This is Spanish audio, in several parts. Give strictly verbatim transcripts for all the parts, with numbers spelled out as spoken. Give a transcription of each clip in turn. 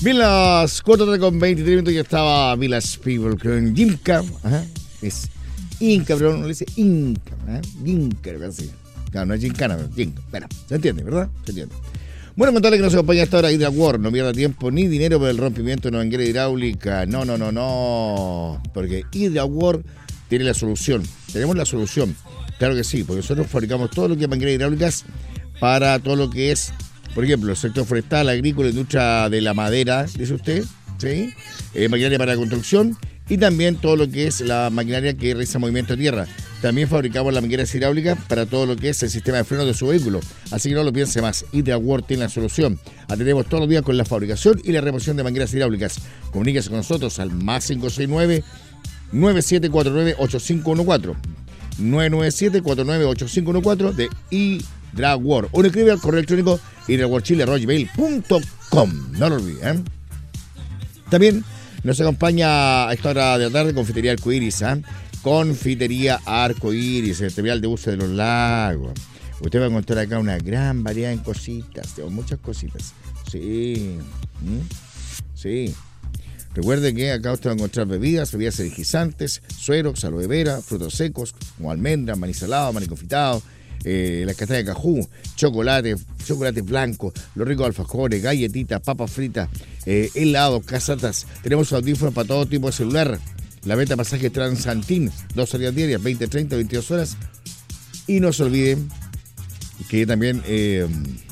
Bien, las cuatro con veintitrés minutos ya estaba Village People con Jimka. Ajá. Es Inca, pero no le dice Inca. ¿Eh? Inca, así. Claro, no es Gincana, pero Inca. Bueno, se entiende, ¿verdad? Se entiende. Bueno, contarle que nos acompaña hasta ahora Hydra War. No pierda tiempo ni dinero por el rompimiento de una manguera hidráulica. No, no, no, no. Porque Hydra War tiene la solución. Tenemos la solución. Claro que sí, porque nosotros fabricamos todo lo que es mangueras hidráulicas para todo lo que es, por ejemplo, el sector forestal, agrícola, industria de la madera, dice usted, ¿sí? Eh, maquinaria para la construcción y también todo lo que es la maquinaria que realiza movimiento de tierra. También fabricamos las mangueras hidráulicas para todo lo que es el sistema de frenos de su vehículo. Así que no lo piense más. Hydra World tiene la solución. Atendemos todos los días con la fabricación y la reposición de mangueras hidráulicas. Comuníquese con nosotros al más cinco seis nueve, nueve siete cuatro nueve, ocho cinco uno cuatro. nueve nueve siete, cuatro nueve ocho cinco uno cuatro de Hydra World. O escribe al correo electrónico hydraworldchile arroba gmail punto com. No lo olviden. ¿eh? También nos acompaña a esta hora de la tarde Confitería Arcoiris. ¿eh? Confitería Arcoiris, el terminal de buses de los lagos. Usted va a encontrar acá una gran variedad de cositas, muchas cositas. Sí, ¿Mm? sí. Recuerde que acá usted va a encontrar bebidas, bebidas energizantes, sueros, aloe vera, frutos secos, como almendras, maní salado, maní confitado, eh, las castañas de cajú, chocolate, chocolate blanco, los ricos alfajores, galletitas, papas fritas, eh, helados, casatas. Tenemos audífonos para todo tipo de celular. La venta de pasajes Transantín, dos salidas diarias, veinte, treinta, veintidós horas. Y no se olviden que también eh,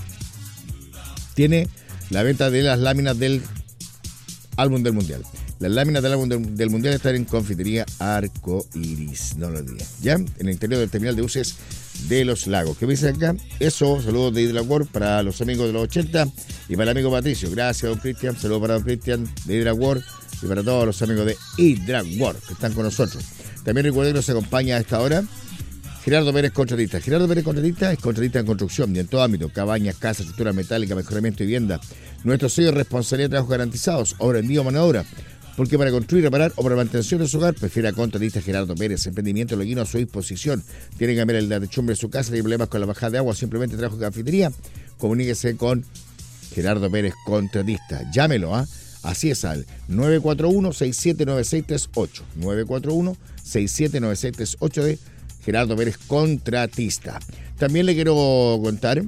tiene la venta de las láminas del álbum del Mundial. Las láminas del álbum del, del Mundial están en Confitería Arcoiris. No lo olviden. ¿Ya? En el interior del terminal de buses de los lagos. ¿Qué me dice acá? Eso, saludos de Hydra War para los amigos de los ochenta y para el amigo Patricio. Gracias, don Cristian. Saludos para don Cristian de Hydra War y para todos los amigos de Hydra War que están con nosotros. También recuerden que nos acompaña a esta hora Gerardo Pérez, contratista. Gerardo Pérez, contratista, es contratista en construcción y en todo ámbito. Cabañas, casas, estructura metálica, mejoramiento de vivienda. Nuestro sello de responsabilidad de trabajos garantizados. Obra, envío, mano de obra. Porque para construir, reparar o para mantención de su hogar, prefiere a contratista Gerardo Pérez. Emprendimiento loguino a su disposición. Tiene que cambiar el de techumbre de su casa, tiene problemas con la bajada de agua, simplemente trabajo de cafetería. Comuníquese con Gerardo Pérez, contratista. Llámelo, ¿ah? ¿eh? Así es, al nueve cuatro uno, seis siete nueve seis tres ocho. nueve cuatro uno, seis siete nueve seis tres ocho de Gerardo Pérez, contratista. También le quiero contar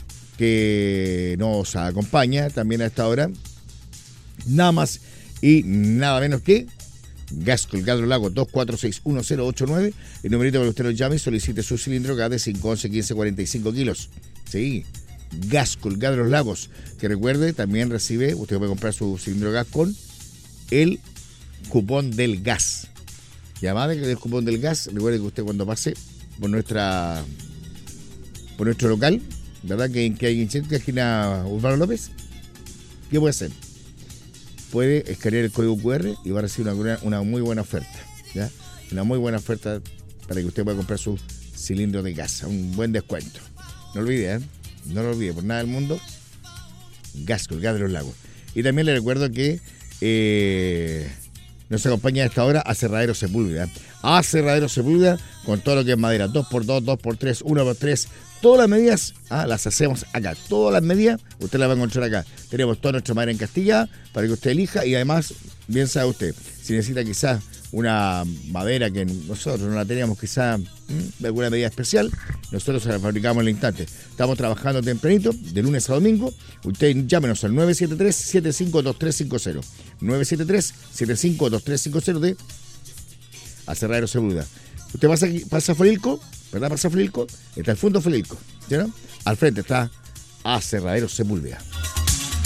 que nos acompaña también a esta hora nada más y nada menos que Gas Colgado Lago dos cuatro seis uno cero ocho nueve, el numerito para que usted lo llame y solicite su cilindro gas de cinco, once, quince, cuarenta y cinco kilos. Sí, Gas Colgado Los Lagos, que recuerde, también recibe, usted puede comprar su cilindro gas con el cupón del gas. Llamada del cupón del gas, recuerde que usted cuando pase por nuestra por nuestro local, ¿verdad? Que en que hay en la esquina Urbano López, ¿qué puede hacer? Puede escanear el código cu erre y va a recibir una, una muy buena oferta, ¿ya? Una muy buena oferta para que usted pueda comprar su cilindro de gas, un buen descuento. No olvide, ¿eh? No lo olvide, por nada del mundo, Gas Colgado de los Lagos. Y también le recuerdo que eh, nos acompaña a esta hora Aserradero Sepúlveda. Aserradero Sepúlveda con todo lo que es madera, dos por dos, dos por tres, uno por tres. Todas las medidas ah, las hacemos acá. Todas las medidas usted las va a encontrar acá. Tenemos toda nuestra madera en Castilla para que usted elija y además, bien sabe usted, si necesita quizás una madera que nosotros no la teníamos quizás de alguna medida especial, nosotros la fabricamos en el instante. Estamos trabajando tempranito, de lunes a domingo. Usted llámenos al nueve siete tres, siete cinco dos tres cinco cero. nueve siete tres, siete cinco dos tres cinco cero de Aserradero Sepúlveda. Usted pasa, pasa Felilco, ¿verdad? Pasa Felilco, está el fondo Felilco, ¿sí, no? Al frente está Aserradero Sepúlveda.